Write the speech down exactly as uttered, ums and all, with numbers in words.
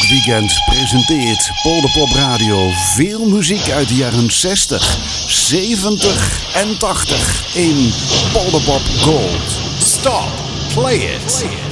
Weekend presenteert Polderpop Radio veel muziek uit de jaren zestig, zeventig en tachtig in Polderpop Gold. Stop, play it. Play it.